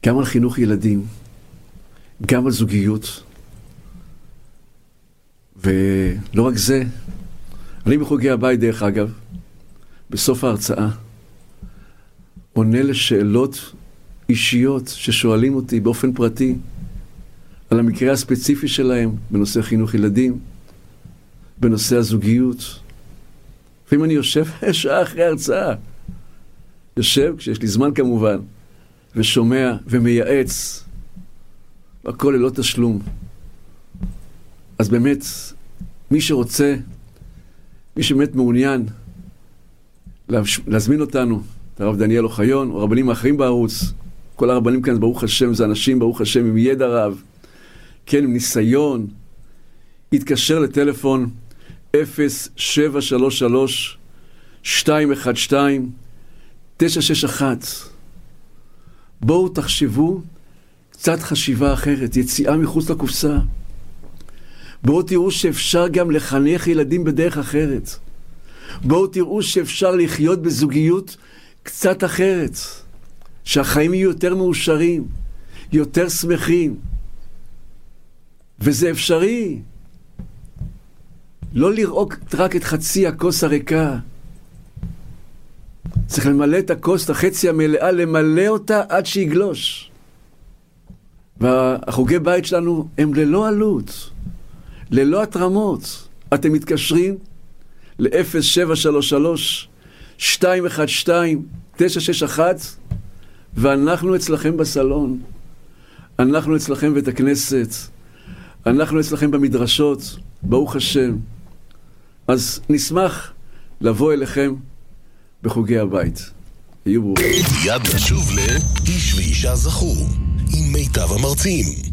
גם על חינוך ילדים, גם על זוגיות. ולא רק זה, אני בחוגי הבית דרך אגב, בסוף ההרצאה, עונה לשאלות אישיות ששואלים אותי באופן פרטי, על המקרה הספציפי שלהם, בנושא חינוך ילדים, בנושא הזוגיות. ואם אני יושב שעה אחרי ההרצאה, יושב, כשיש לי זמן כמובן, ושומע ומייעץ, הכל ללא תשלום. אז באמת, מי שרוצה, מי שבאמת מעוניין להזמין אותנו, את הרב דניאל אוחיון, או רבנים האחרים בערוץ, כל הרבנים כאן, ברוך השם, זה אנשים, ברוך השם, עם ידע רב, כן, עם ניסיון, יתקשר לטלפון 0733-212-961. בואו תחשבו קצת חשיבה אחרת, יציאה מחוץ לקופסה. בואו תראו שאפשר גם לחנך ילדים בדרך אחרת. בואו תראו שאפשר לחיות בזוגיות קצת אחרת. שהחיים יהיו יותר מאושרים, יותר שמחים. וזה אפשרי. לא לראות רק את חצי הכוס הריקה. צריך למלא את הכוס, את החצי המלאה, למלא אותה עד שיגלוש. והחוגי בית שלנו הם ללא עלות, ללא התרמות. אתם מתקשרים ל-0733-212-961, ואנחנו אצלכם בסלון, אנחנו אצלכם בית הכנסת, אנחנו אצלכם במדרשות, ברוך השם. אז נשמח לבוא אליכם בחוגי הבית. יהיו ברוכים. מיד נשוב לאיש ואישה זכו עם מיטב המרצים.